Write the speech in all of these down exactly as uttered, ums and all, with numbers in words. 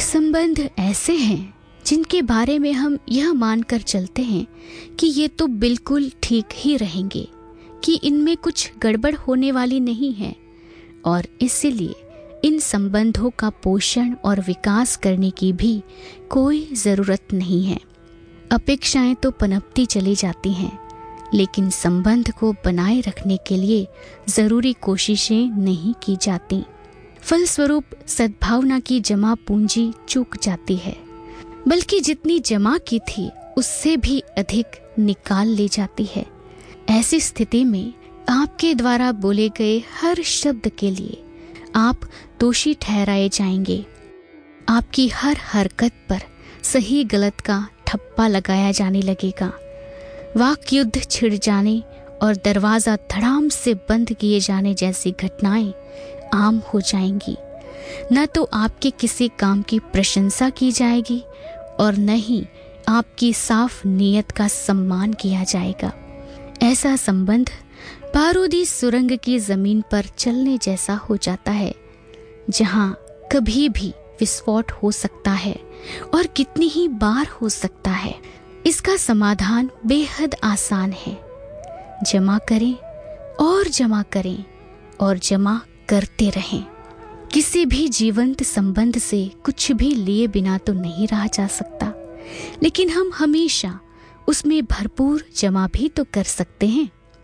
संबंध ऐसे हैं जिनके बारे में हम यह मानकर चलते हैं कि ये तो बिल्कुल ठीक ही रहेंगे, कि इनमें कुछ गड़बड़ होने वाली नहीं है, और इसीलिए इन संबंधों का पोषण और विकास करने की भी कोई ज़रूरत नहीं है। अपेक्षाएं तो पनपती चली जाती हैं, लेकिन संबंध को बनाए रखने के लिए ज़रूरी कोशिशें नहीं की जाती। फलस्वरूप सद्भावना की जमा पूंजी चूक जाती है, बल्कि जितनी जमा की थी उससे भी अधिक निकाल ली जाती है। ऐसी स्थिति में आपके द्वारा बोले गए हर शब्द के लिए आप दोषी ठहराए जाएंगे। आपकी हर हरकत पर सही गलत का ठप्पा लगाया जाने लगेगा। वाक युद्ध छिड़ जाने और दरवाजा धड़ाम से बंद किए जाने जैसी घटनाएं आम हो जाएंगी। न तो आपके किसी काम की प्रशंसा की जाएगी और न ही आपकी साफ नीयत का सम्मान किया जाएगा। ऐसा संबंध बारूदी सुरंग की जमीन पर चलने जैसा हो जाता है, जहां कभी भी विस्फोट हो सकता है और कितनी ही बार हो सकता है। इसका समाधान बेहद आसान है। जमा करें और जमा करें और जमा करते रहें। किसी भी जीवंत संबंध से कुछ भी लिए बिना तो नहीं रहा जा सकता, लेकिन हम हमेशा उसमें भरपूर जमा भी तो कर सकते हैं।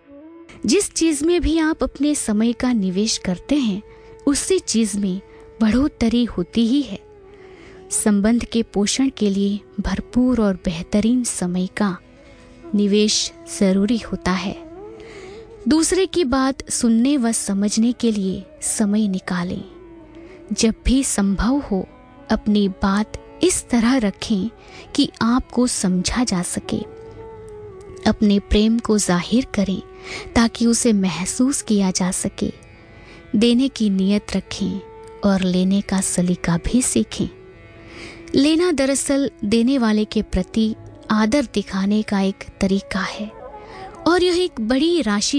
जिस चीज में भी आप अपने समय का निवेश करते हैं, उसी चीज में बढ़ोतरी होती ही है। संबंध के पोषण के लिए भरपूर और बेहतरीन समय का निवेश जरूरी होता है। दूसरे की बात सुनने व समझने के लिए समय निकालें। जब भी संभव हो अपनी बात इस तरह रखें कि आपको समझा जा सके। अपने प्रेम को जाहिर करें ताकि उसे महसूस किया जा सके। देने की नीयत रखें और लेने का सलीका भी सीखें। लेना दरअसल देने वाले के प्रति आदर दिखाने का एक तरीका है, और यह एक बड़ी राशि